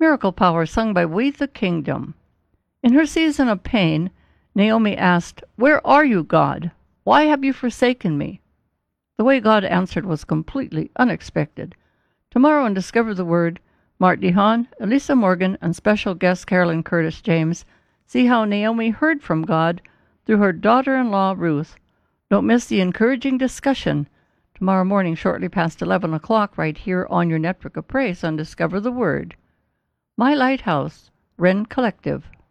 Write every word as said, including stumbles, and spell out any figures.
Miracle Power, sung by We the Kingdom. In her season of pain, Naomi asked, "Where are you, God? Why have you forsaken me?" The way God answered was completely unexpected. Tomorrow on Discover the Word, Mart DeHaan, Elisa Morgan, and special guest Carolyn Curtis James see how Naomi heard from God through her daughter-in-law, Ruth. Don't miss the encouraging discussion tomorrow morning shortly past eleven o'clock right here on your network of praise on Discover the Word. My Lighthouse, Wren Collective.